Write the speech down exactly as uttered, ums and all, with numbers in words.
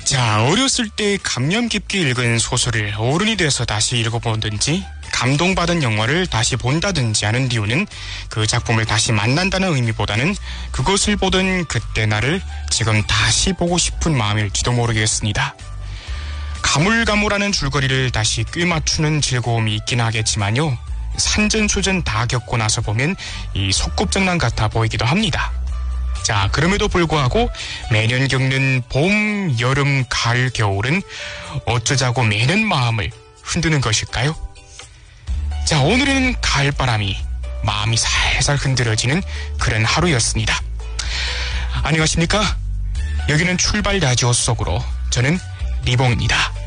자, 어렸을 때 감명 깊게 읽은 소설을 어른이 돼서 다시 읽어본다든지 감동받은 영화를 다시 본다든지 하는 이유는 그 작품을 다시 만난다는 의미보다는 그것을 보던 그때 나를 지금 다시 보고 싶은 마음일지도 모르겠습니다. 가물가물하는 줄거리를 다시 꿰맞추는 즐거움이 있긴 하겠지만요. 산전수전 다 겪고 나서 보면 이 소꿉장난 같아 보이기도 합니다. 자, 그럼에도 불구하고 매년 겪는 봄, 여름, 가을, 겨울은 어쩌자고 매는 마음을 흔드는 것일까요? 자, 오늘은 가을바람이 마음이 살살 흔들어지는 그런 하루였습니다. 안녕하십니까? 여기는 출발 라디오 속으로 저는 리봉입니다.